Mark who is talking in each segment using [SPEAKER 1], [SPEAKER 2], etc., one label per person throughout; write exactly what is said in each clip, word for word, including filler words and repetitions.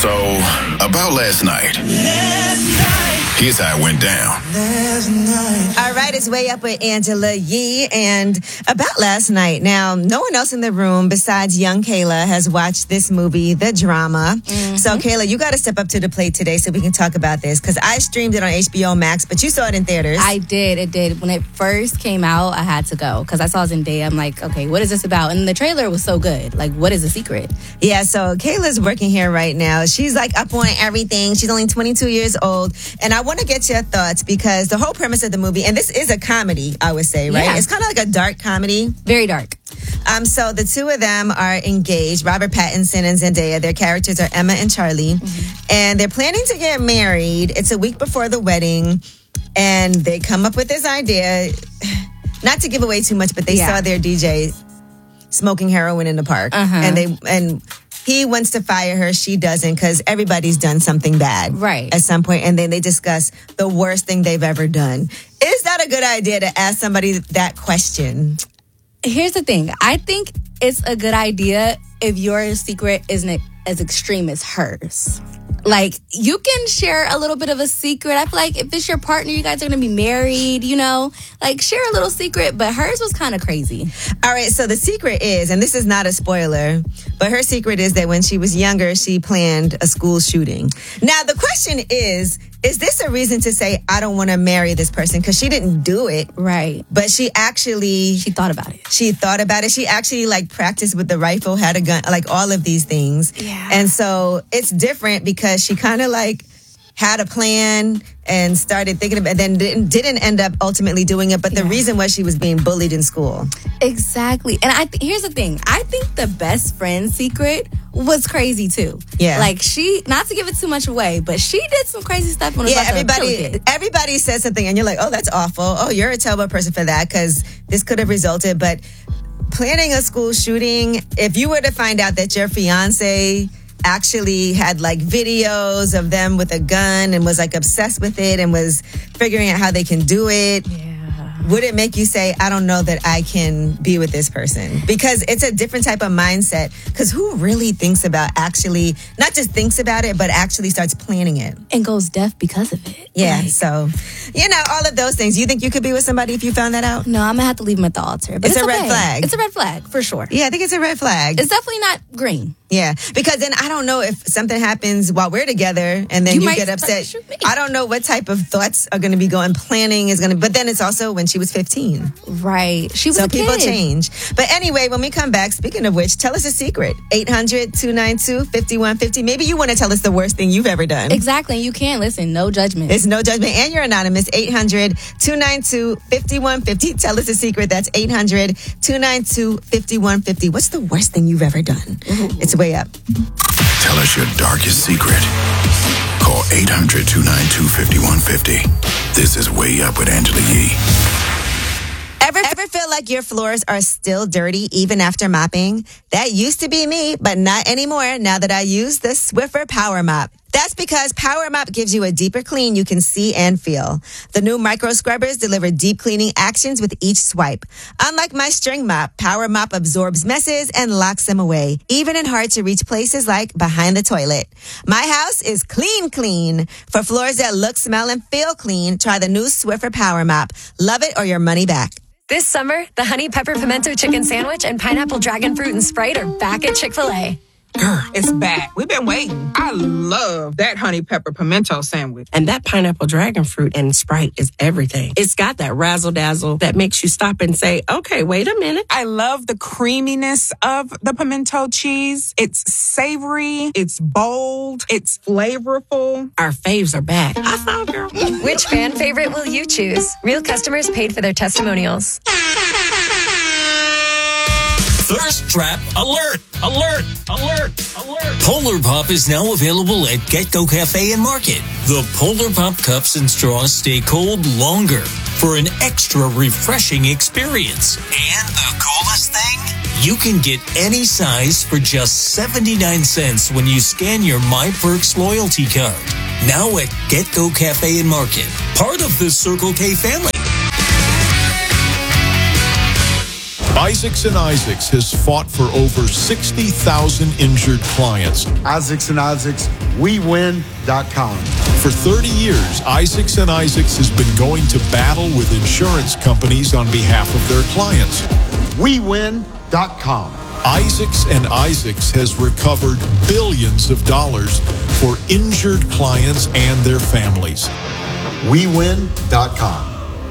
[SPEAKER 1] So, about last night. Last night. Here's how it went down.
[SPEAKER 2] Last night.
[SPEAKER 3] All right, it's Way Up with Angela Yee. And about last night. Now, no one else in the room besides young Kayla has watched this movie, The Drama. Mm-hmm. So, Kayla, you got to step up to the plate today so we can talk about this. Because I streamed it on H B O Max, but you saw it in theaters.
[SPEAKER 4] I did. It did. When it first came out, I had to go. Because I saw Zendaya. I'm like, okay, what is this about? And the trailer was so good. Like, what is the secret?
[SPEAKER 3] Yeah, so Kayla's working here right now. She's like up on everything. She's only twenty-two years old. And I want to get your thoughts because the whole premise of the movie, and this is a comedy, I would say, right?
[SPEAKER 4] Yeah.
[SPEAKER 3] It's kind of like a dark comedy.
[SPEAKER 4] Very dark.
[SPEAKER 3] Um, so the two of them are engaged, Robert Pattinson and Zendaya. Their characters are Emma and Charlie. Mm-hmm. And they're planning to get married. It's a week before the wedding. And they come up with this idea, not to give away too much, but they yeah. saw their D J smoking heroin in the park.
[SPEAKER 4] Uh-huh.
[SPEAKER 3] And they and he wants to fire her. She doesn't because everybody's done something bad.
[SPEAKER 4] Right.
[SPEAKER 3] At some point. And then they discuss the worst thing they've ever done. Is that a good idea to ask somebody that question?
[SPEAKER 4] Here's the thing. I think it's a good idea if your secret isn't as extreme as hers. Like, you can share a little bit of a secret. I feel like if it's your partner, you guys are going to be married, you know, like share a little secret. But hers was kind of crazy.
[SPEAKER 3] All right. So the secret is, and this is not a spoiler, but her secret is that when she was younger, she planned a school shooting. Now, the question is, is this a reason to say, I don't want to marry this person? Because she didn't do it.
[SPEAKER 4] Right.
[SPEAKER 3] But she actually...
[SPEAKER 4] She thought about it.
[SPEAKER 3] She thought about it. She actually, like, practiced with the rifle, had a gun, like, all of these things.
[SPEAKER 4] Yeah.
[SPEAKER 3] And so it's different because she kind of, like, had a plan and started thinking about it, then didn't, didn't end up ultimately doing it. But the
[SPEAKER 4] yeah.
[SPEAKER 3] reason was she was being bullied in school.
[SPEAKER 4] Exactly. And I th- here's the thing. I think the best friend secret was crazy too.
[SPEAKER 3] Yeah.
[SPEAKER 4] Like she, not to give it too much away, but she did some crazy stuff when it was
[SPEAKER 3] yeah,
[SPEAKER 4] about
[SPEAKER 3] everybody,
[SPEAKER 4] to kill a kid.
[SPEAKER 3] everybody says something and you're like, oh, that's awful. Oh, you're a terrible person for that because this could have resulted. But planning a school shooting, if you were to find out that your fiance actually had like videos of them with a gun and was like obsessed with it and was figuring out how they can do it.
[SPEAKER 4] Yeah.
[SPEAKER 3] Would it make you say, I don't know that I can be with this person? Because it's a different type of mindset. Because who really thinks about actually, not just thinks about it, but actually starts planning it?
[SPEAKER 4] And goes deaf because of it.
[SPEAKER 3] Yeah,
[SPEAKER 4] like,
[SPEAKER 3] so, you know, all of those things. You think you could be with somebody if you found that out?
[SPEAKER 4] No, I'm going to have to leave him at the altar. But
[SPEAKER 3] It's,
[SPEAKER 4] it's
[SPEAKER 3] a
[SPEAKER 4] okay.
[SPEAKER 3] red flag.
[SPEAKER 4] It's a red flag, for sure.
[SPEAKER 3] Yeah, I think it's a red flag.
[SPEAKER 4] It's definitely not green.
[SPEAKER 3] Yeah, because then I don't know if something happens while we're together and then
[SPEAKER 4] You
[SPEAKER 3] you,
[SPEAKER 4] might
[SPEAKER 3] get upset. I don't know what type of thoughts are going to be going. Planning is going to, but then it's also when she was fifteen.
[SPEAKER 4] Right. She was
[SPEAKER 3] so
[SPEAKER 4] a kid.
[SPEAKER 3] people change. But anyway, when we come back, speaking of which, tell us a secret. eight hundred, two nine two, five one five zero. Maybe you want to tell us the worst thing you've ever done.
[SPEAKER 4] Exactly. You can listen. No judgment.
[SPEAKER 3] It's no judgment. And you're anonymous. eight hundred, two nine two, five one five zero. Tell us a secret. That's eight hundred, two nine two, five one five zero. What's the worst thing you've ever done? Ooh. It's Way Up.
[SPEAKER 1] Tell us your darkest secret. Call eight hundred, two nine two, five one five zero. This is Way Up with Angela Yee.
[SPEAKER 3] Ever, ever feel like your floors are still dirty even after mopping? That used to be me, but not anymore now that I use the Swiffer Power Mop. That's because Power Mop gives you a deeper clean you can see and feel. The new micro scrubbers deliver deep cleaning actions with each swipe. Unlike my string mop, Power Mop absorbs messes and locks them away, even in hard to reach places like behind the toilet. My house is clean, clean. For floors that look, smell, and feel clean, try the new Swiffer Power Mop. Love it or your money back.
[SPEAKER 5] This summer, the Honey Pepper Pimento Chicken Sandwich and Pineapple Dragon Fruit and Sprite are back at Chick-fil-A.
[SPEAKER 6] Girl, it's back. We've been waiting. I love that honey pepper pimento sandwich.
[SPEAKER 7] And that pineapple dragon fruit and Sprite is everything. It's got that razzle dazzle that makes you stop and say, okay, wait a minute.
[SPEAKER 6] I love the creaminess of the pimento cheese. It's savory. It's bold. It's flavorful.
[SPEAKER 7] Our faves are back. I saw, girl.
[SPEAKER 5] Which fan favorite will you choose? Real customers paid for their testimonials.
[SPEAKER 8] Thirst trap alert! Alert! Alert! Alert! Polar Pop is now available at Get-Go Cafe and Market. The Polar Pop cups and straws stay cold longer for an extra refreshing experience. And the coolest thing? You can get any size for just seventy-nine cents when you scan your MyPerks loyalty card. Now at Get-Go Cafe and Market, part of the Circle K family.
[SPEAKER 2] Isaacs and Isaacs has fought for over sixty thousand injured clients.
[SPEAKER 9] Isaacs and Isaacs, we win dot com.
[SPEAKER 2] For thirty years, Isaacs and Isaacs has been going to battle with insurance companies on behalf of their clients.
[SPEAKER 9] we win dot com.
[SPEAKER 2] Isaacs and Isaacs has recovered billions of dollars for injured clients and their families.
[SPEAKER 9] we win dot com.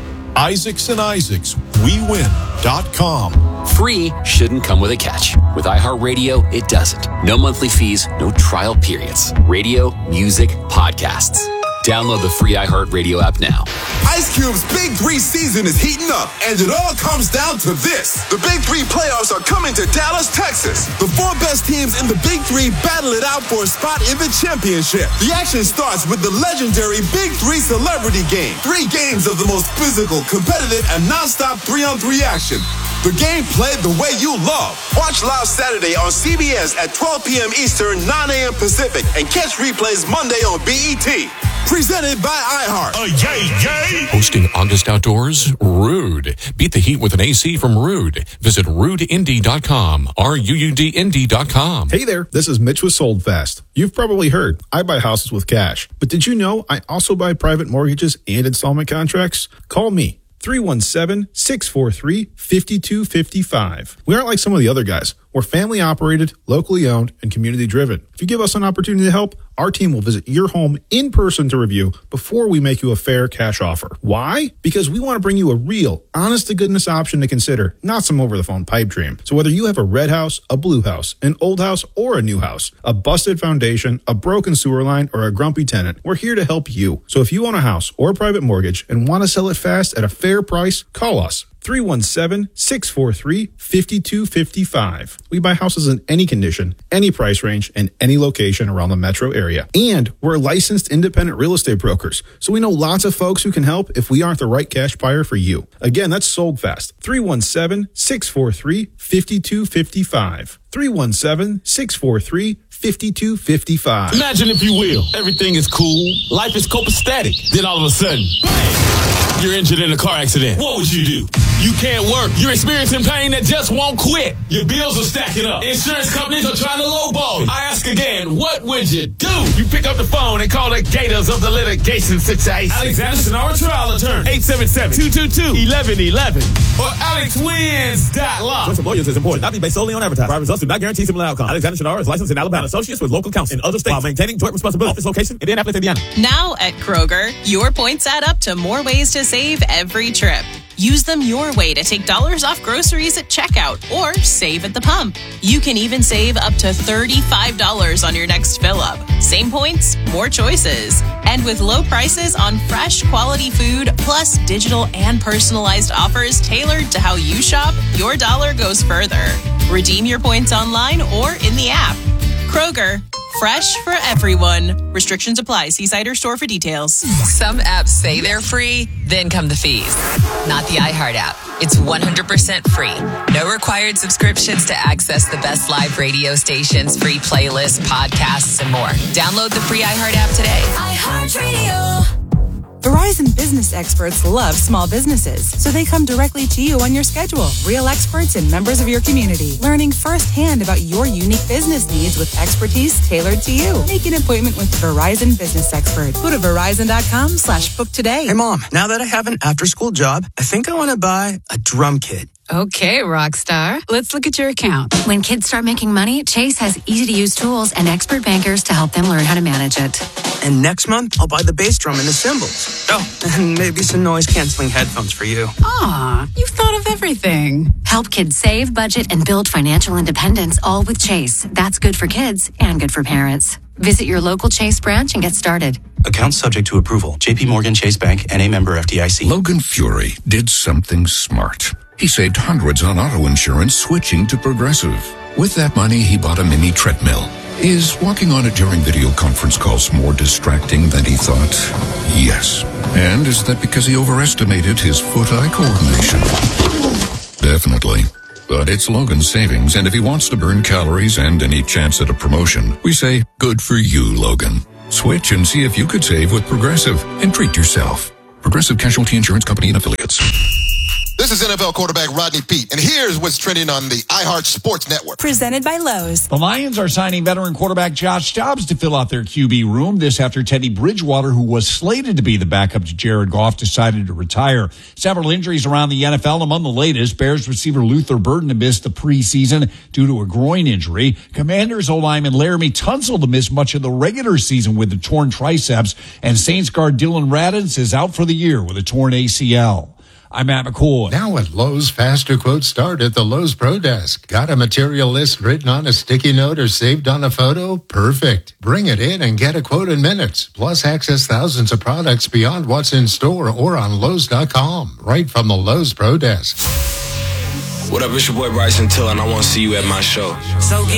[SPEAKER 2] Isaacs and Isaacs, we win dot com.
[SPEAKER 10] Free shouldn't come with a catch. With iHeartRadio, it doesn't. No monthly fees, no trial periods. Radio, music, podcasts. Download the free iHeartRadio app now.
[SPEAKER 11] Ice Cube's Big Three season is heating up, and it all comes down to this. The Big Three playoffs are coming to Dallas, Texas. The four best teams in the Big Three battle it out for a spot in the championship. The action starts with the legendary Big Three Celebrity Game. Three games of the most physical, competitive, and nonstop three-on-three action. The game played the way you love. Watch live Saturday on C B S at twelve p.m. Eastern, nine a.m. Pacific, and catch replays Monday on B E T. Presented by iHeart.
[SPEAKER 12] Uh, yay, yay! Hosting August Outdoors, Rude. Beat the heat with an A C from Rude. Visit rude indy dot com. R U U D Indy dot com.
[SPEAKER 13] Hey there, this is Mitch with Sold Fast. You've probably heard, I buy houses with cash. But did you know I also buy private mortgages and installment contracts? Call me. three one seven, six four three, five two five five. We aren't like some of the other guys. We're family operated, locally owned, and community driven. If you give us an opportunity to help, our team will visit your home in person to review before we make you a fair cash offer. Why? Because we want to bring you a real, honest to goodness option to consider, not some over the phone pipe dream. So whether you have a red house, a blue house, an old house, or a new house, a busted foundation, a broken sewer line, or a grumpy tenant, we're here to help you. So if you own a house or a private mortgage and want to sell it fast at a fair price, call us. three one seven, six four three, five two five five. We buy houses in any condition, any price range, and any location around the metro area. And we're licensed independent real estate brokers, so we know lots of folks who can help if we aren't the right cash buyer for you. Again, that's Sold Fast. three one seven, six four three, five two five five. three one seven, six four three, five two five five.
[SPEAKER 14] Imagine, if you will, everything is cool, life is copacetic. Then all of a sudden, bang, you're injured in a car accident. What would you do? You can't work. You're experiencing pain that just won't quit. Your bills are stacking up. Insurance companies are trying to lowball you. I ask again, what would you do? You pick up the phone and call the Gators of the litigation situation. Alexander Sonora trial attorney. eight seven seven, two two two, one one one one or alex wins dot law.
[SPEAKER 15] Choice of lawyers is important. Not be based solely on advertising. Private results do not guarantee similar outcomes. Alexander Sonora is licensed in Alabama. Associates with local counsel in other states while maintaining joint responsibility. Office location in Indianapolis, Indiana.
[SPEAKER 16] Now at Kroger, your points add up to more ways to save every trip. Use them your way to take dollars off groceries at checkout or save at the pump. You can even save up to thirty-five dollars on your next fill-up. Same points, more choices. And with low prices on fresh, quality food, plus digital and personalized offers tailored to how you shop, your dollar goes further. Redeem your points online or in the app. Kroger, fresh for everyone. Restrictions apply. See site or store for details.
[SPEAKER 17] Some apps say they're free, then come the fees. Not the iHeart app. It's one hundred percent free. No required subscriptions to access the best live radio stations, free playlists, podcasts, and more. Download the free iHeart app today.
[SPEAKER 18] iHeartRadio. Verizon business experts love small businesses, so they come directly to you on your schedule. Real experts and members of your community, learning firsthand about your unique business needs with expertise tailored to you. Make an appointment with Verizon Business Expert. Go to verizon.com slash book today.
[SPEAKER 19] Hey, Mom, now that I have an after-school job, I think I want to buy a drum kit.
[SPEAKER 20] Okay, rock star. Let's look at your account. When kids start making money, Chase has easy-to-use tools and expert bankers to help them learn how to manage it.
[SPEAKER 19] And next month, I'll buy the bass drum and the cymbals. Oh, and maybe some noise-canceling headphones for you.
[SPEAKER 20] Aw, you've thought of everything. Help kids save, budget, and build financial independence, all with Chase. That's good for kids and good for parents. Visit your local Chase branch and get started.
[SPEAKER 21] Account subject to approval. J P Morgan Chase Bank, N A member F D I C.
[SPEAKER 1] Logan Fury did something smart. He saved hundreds on auto insurance switching to Progressive. With that money, he bought a mini treadmill. Is walking on it during video conference calls more distracting than he thought? Yes. And is that because he overestimated his foot-eye coordination? Definitely. But it's Logan's savings, and if he wants to burn calories and any chance at a promotion, we say, good for you, Logan. Switch and see if you could save with Progressive and treat yourself. Progressive Casualty Insurance Company and Affiliates.
[SPEAKER 4] This is N F L quarterback Rodney Peete, and here's what's trending on the iHeart Sports Network.
[SPEAKER 22] Presented by Lowe's.
[SPEAKER 23] The Lions are signing veteran quarterback Josh Dobbs to fill out their Q B room. This after Teddy Bridgewater, who was slated to be the backup to Jared Goff, decided to retire. Several injuries around the N F L. Among the latest, Bears receiver Luther Burden to miss the preseason due to a groin injury. Commanders O-lineman Laramie Tunsil to miss much of the regular season with the torn triceps. And Saints guard Dylan Radins is out for the year with a torn A C L. I'm Matt McCoy.
[SPEAKER 24] Now at Lowe's, faster quotes start at the Lowe's Pro Desk. Got a material list written on a sticky note or saved on a photo? Perfect. Bring it in and get a quote in minutes. Plus, access thousands of products beyond what's in store or on Lowe's dot com. Right from the Lowe's Pro Desk.
[SPEAKER 25] What up, it's your boy Bryson Tiller, and I want to see you at my show.
[SPEAKER 19] So get